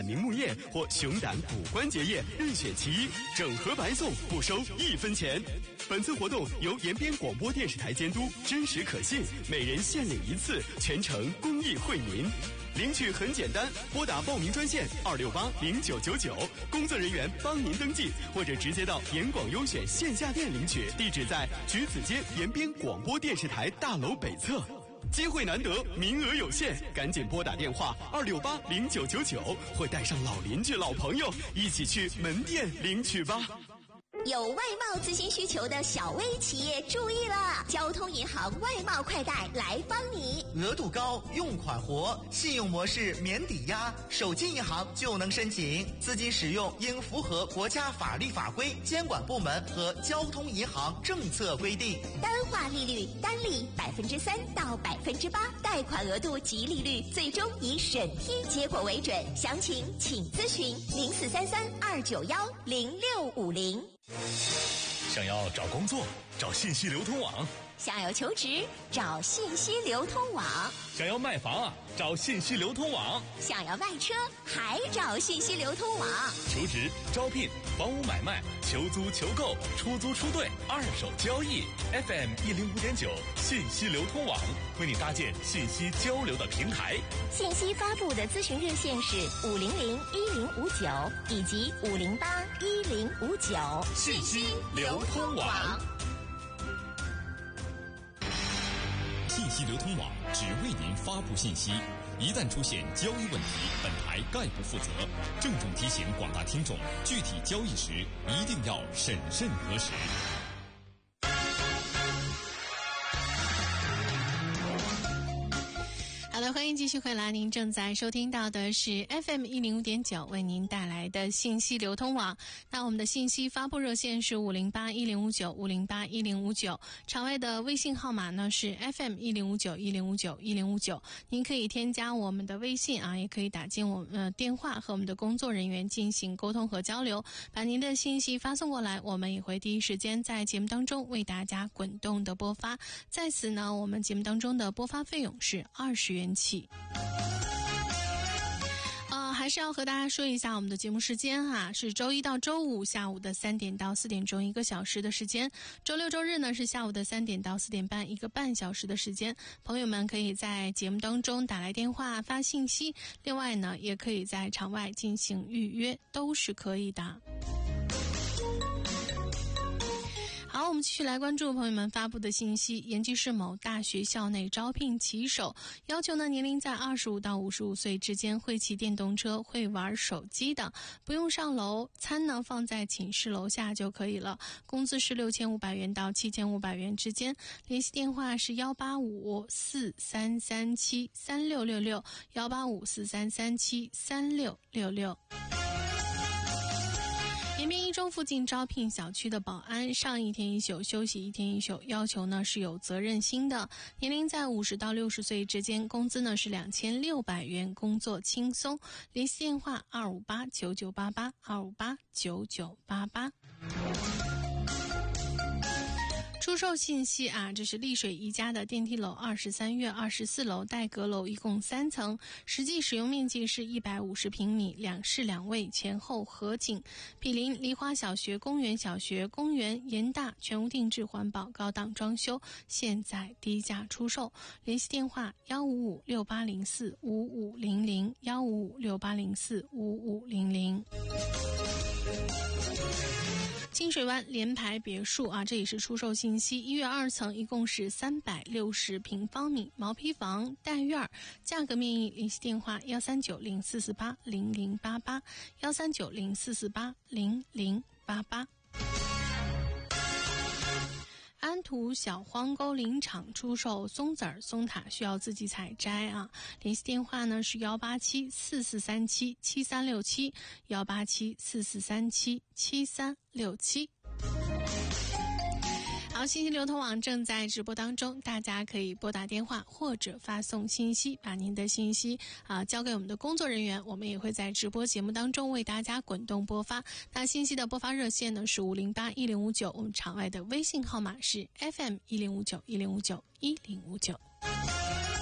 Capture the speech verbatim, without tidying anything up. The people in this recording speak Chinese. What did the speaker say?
明目叶或熊胆骨关节液，任选其一，整盒白送，不收一分钱。本次活动由延边广播电视台监督，真实可信，每人限领一次，全程公益惠民。领取很简单，拨打报名专线二六八零九九九，工作人员帮您登记，或者直接到延广优选线下店领取，地址在橘子街延边广播电视台大楼北侧。机会难得，名额有限，赶紧拨打电话二六八零九九九，或带上老邻居、老朋友一起去门店领取吧。 有外贸咨询需求的小微企业注意了，交通银行外贸快贷来帮你。 额度高，用款活，信用模式免抵押，手机银行就能申请。资金使用应符合国家法律法规、监管部门和交通银行政策规定。 单化利率单利百分之三到百分之八，贷款额度及利率最终以审批结果为准。详情请咨询零四三三二九幺零六五零。 想要找工作，找信息流通网； 想要求职，找信息流通网； 想要卖房啊，找信息流通网； 想要卖车，还找信息流通网。 求职、招聘、房屋买卖、求租求购、出租出兑、二手交易 ，F M 一零五点九信息流通网为你搭建信息交流的平台。 信息发布的咨询热线是五零零一零五九以及五零八一零五九。 信息流通网。 信息流通网只为您发布信息，一旦出现交易问题，本台概不负责。郑重提醒广大听众，具体交易时一定要审慎核实。 好的，欢迎继续回来，您正在收听到的是 F M 一零五点九为您带来的信息流通网。那我们的信息发布热线是五零八一零五九五零八一零五九，场外的微信号码呢是 F M 一零五九一零五九一零五九，您可以添加我们的微信啊，也可以打进我们的电话和我们的工作人员进行沟通和交流，把您的信息发送过来，我们也会第一时间在节目当中为大家滚动的播发。在此呢，我们节目当中的播发费用是二十元起。呃，还是要和大家说一下我们的节目时间哈，是周一到周五下午的三点到四点钟一个小时的时间，周六周日呢是下午的三点到四点半一个半小时的时间。朋友们可以在节目当中打来电话发信息，另外呢也可以在场外进行预约，都是可以的。好，我们继续来关注朋友们发布的信息。延吉市某大学校内招聘骑手，要求呢年龄在二十五到五十五岁之间，会骑电动车、会玩手机的，不用上楼，餐呢放在寝室楼下就可以了。工资是六千五百元到七千五百元之间。联系电话是幺八五四三三七三六六六幺八五四三三七三六六六。延边一中附近招聘小区的保安，上一天一宿，休息一天一宿，要求呢是有责任心的，年龄在五十到六十岁之间，工资呢是两千六百元，工作轻松。联系电话二五八九九八八二五八九九八八。出售信息啊，这是丽水一家的电梯楼二十三月二十四楼带阁楼，一共三层，实际使用面积是一百五十平米，两室两卫，前后合景，毗邻梨花小学、公园小学、公园、严大，全屋定制环保高档装修，现在低价出售。联系电话幺五五六八零四五五零零幺五五六八零四五五零零。清水湾联排别墅啊，这也是出售信息。一月二层，一共是三百六十平方米，毛坯房带院，价格面议。联系电话幺三九零四四八零零八八幺三九零四四八零零八八。安图小荒沟林场出售松子儿、松塔，需要自己采摘啊。联系电话呢是幺八七四四三七七三六七幺八七四四三七七三六七。好，信息流通网正在直播当中，大家可以拨打电话或者发送信息，把您的信息啊交给我们的工作人员，我们也会在直播节目当中为大家滚动播发。那信息的播发热线呢是五零八一零五九，我们场外的微信号码是 F M 一零五九一零五九一零五九。